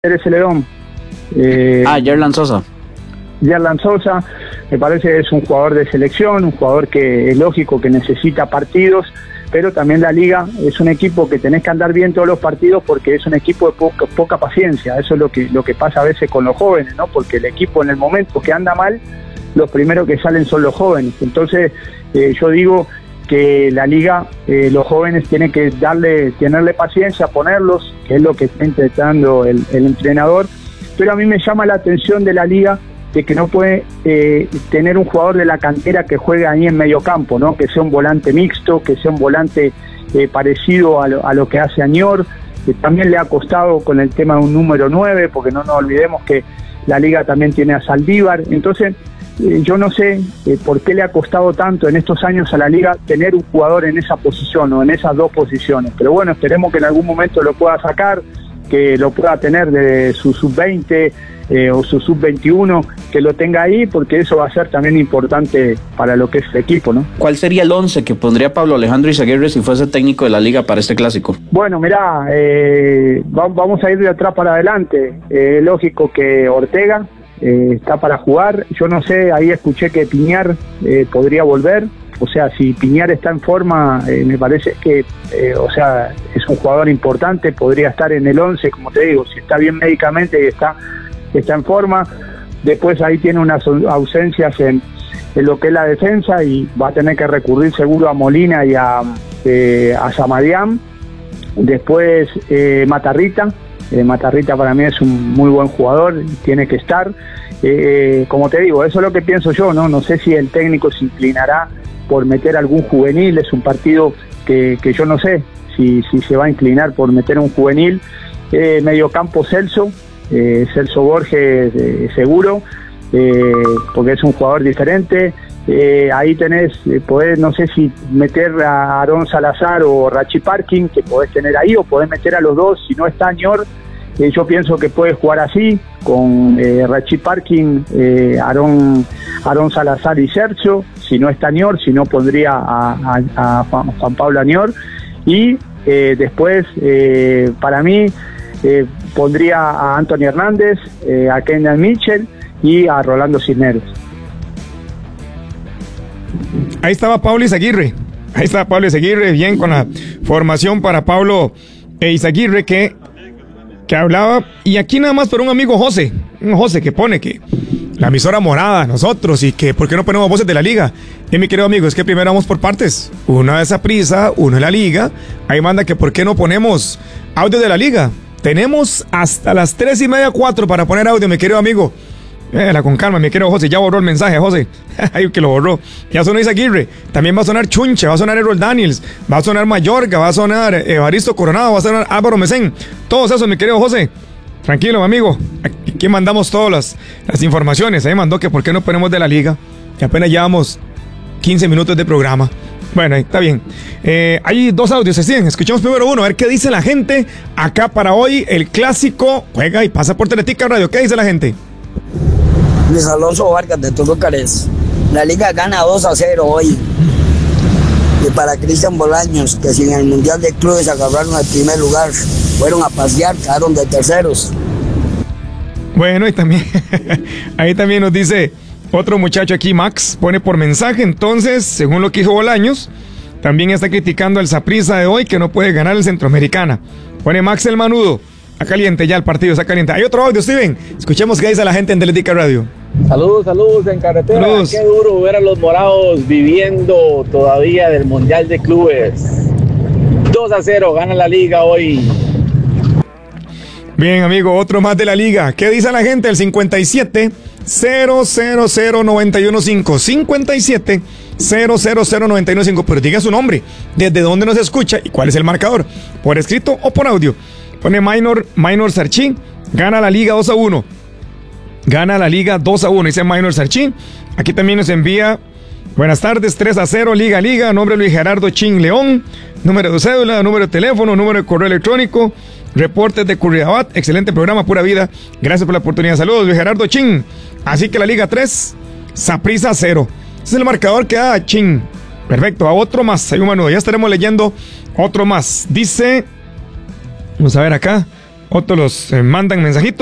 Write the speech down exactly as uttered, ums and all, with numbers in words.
ese León. Eh, ah, Yerlan Sosa. Yerlan Sosa, me parece que es un jugador de selección, un jugador que es lógico que necesita partidos, pero también la Liga es un equipo que tenés que andar bien todos los partidos porque es un equipo de poca, poca paciencia. Eso es lo que, lo que pasa a veces con los jóvenes, ¿no? Porque el equipo en el momento que anda mal, los primeros que salen son los jóvenes. Entonces, eh, yo digo que la Liga, eh, los jóvenes tienen que darle, tenerle paciencia, ponerlos, que es lo que está intentando el, el entrenador, pero a mí me llama la atención de la Liga de que no puede eh, tener un jugador de la cantera que juegue ahí en medio campo, ¿no? Que sea un volante mixto, que sea un volante eh, parecido a lo, a lo que hace Añor, que también le ha costado con el tema de un número nueve, porque no nos olvidemos que la Liga también tiene a Saldívar. Entonces, eh, yo no sé eh, por qué le ha costado tanto en estos años a la Liga tener un jugador en esa posición o en esas dos posiciones, pero bueno, esperemos que en algún momento lo pueda sacar, que lo pueda tener de su sub veinte eh, o su sub veintiuno, que lo tenga ahí, porque eso va a ser también importante para lo que es el equipo, ¿no? ¿Cuál sería el once que pondría Pablo Alejandro Izaguirre si fuese técnico de la Liga para este clásico? Bueno, mirá, eh, va, vamos a ir de atrás para adelante. Eh, lógico que Ortega eh, está para jugar. Yo no sé, ahí escuché que Piñar eh, podría volver. O sea, si Piñar está en forma, eh, me parece que, eh, o sea, es un jugador importante, podría estar en el once, como te digo, si está bien médicamente y está, está en forma. Después ahí tiene unas ausencias en, en lo que es la defensa y va a tener que recurrir seguro a Molina y a, eh, a Samadián. Después eh, Matarrita. Eh, Matarrita para mí es un muy buen jugador, tiene que estar. Eh, como te digo, eso es lo que pienso yo, ¿no? No sé si el técnico se inclinará por meter algún juvenil. Es un partido que, que yo no sé si, si se va a inclinar por meter un juvenil. Eh, mediocampo Celso, eh, Celso Borges eh, seguro, eh, porque es un jugador diferente. Eh, ahí tenés, eh, podés, no sé si meter a Aarón Salazar o Rachi Parkin, que podés tener ahí, o podés meter a los dos, si no está Añor. Eh, yo pienso que puedes jugar así, con eh, Rachi Parkin, eh, Aarón, Aarón Salazar y Sergio, si no está Añor, si no pondría a, a, a Juan, Juan Pablo Añor, y eh, después, eh, para mí, eh, pondría a Anthony Hernández, eh, a Kendall Mitchell y a Rolando Cisneros. Ahí estaba Pablo Izaguirre, ahí estaba Pablo Izaguirre, bien con la formación para Pablo Izaguirre que, que hablaba, y aquí nada más por un amigo José, un José que pone que la emisora morada, nosotros, y que por qué no ponemos voces de la Liga. Y mi querido amigo, es que primero vamos por partes, una de Saprissa, uno de la Liga, ahí manda que por qué no ponemos audio de la Liga. Tenemos hasta las tres y media, cuatro para poner audio, mi querido amigo. Véala con calma, mi querido José, ya borró el mensaje, José. Ay, que lo borró. Ya sonó Izaguirre. También va a sonar Chunche, va a sonar Errol Daniels, va a sonar Mayorga, va a sonar Evaristo Coronado, va a sonar Álvaro Mesén. Todos esos, mi querido José. Tranquilo, mi amigo. Aquí mandamos todas las, las informaciones. Ahí mandó que por qué no ponemos de la Liga. Que apenas llevamos quince minutos de programa. Bueno, ahí está bien. Eh, hay dos audios, se siguen. Escuchamos primero uno, a ver qué dice la gente. Acá para hoy, el clásico juega y pasa por Teletica Radio. ¿Qué dice la gente? Luis Alonso Vargas de Tolucares. La Liga gana dos a cero hoy. Y para Cristian Bolaños, que si en el Mundial de Clubes agarraron el primer lugar, fueron a pasear, quedaron de terceros. Bueno, y también, ahí también nos dice otro muchacho aquí, Max, pone por mensaje, entonces, según lo que dijo Bolaños, también está criticando al Saprissa de hoy, que no puede ganar el Centroamericana. Pone Max el Manudo. Está caliente ya el partido, está caliente. Hay otro audio, Steven. Escuchemos qué dice la gente en Teletica Radio. Saludos, saludos en carretera. Saludos. Qué duro ver a los morados viviendo todavía del Mundial de Clubes. dos a cero, gana la Liga hoy. Bien, amigo, otro más de la Liga. ¿Qué dice la gente? El cincuenta y siete, cero cero cero, nueve uno cinco. cincuenta y siete, cero cero cero, nueve uno cinco. Pero diga su nombre, desde dónde nos escucha y cuál es el marcador, por escrito o por audio. Pone Minor, Minor Sarchín, gana la Liga dos a uno. Gana la Liga dos a uno, dice Minor Sarchín. Aquí también nos envía, buenas tardes, tres a cero, Liga Liga, nombre Luis Gerardo Chin León, número de cédula, número de teléfono, número de correo electrónico, reportes de Curridabat, excelente programa, pura vida. Gracias por la oportunidad. Saludos, Luis Gerardo Chin. Así que la Liga tres, Saprissa cero. Ese es el marcador que da Chin. Perfecto, a otro más, hay un Manudo, ya estaremos leyendo otro más. Dice... Vamos a ver acá. otros los eh, mandan mensajito.